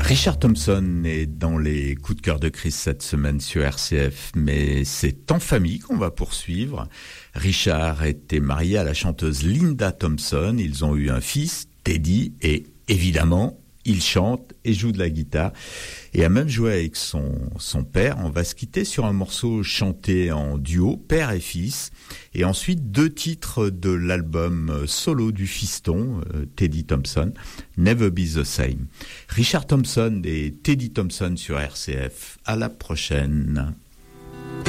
Richard Thompson est dans les coups de cœur de Chris cette semaine sur RCF, mais c'est en famille qu'on va poursuivre. Richard était marié à la chanteuse Linda Thompson, ils ont eu un fils, Teddy, et évidemment, il chante et joue de la guitare et a même joué avec son père. On va se quitter sur un morceau chanté en duo, père et fils, et ensuite 2 titres de l'album solo du fiston, Teddy Thompson, Never Be the Same. Richard Thompson et Teddy Thompson sur RCF. À la prochaine.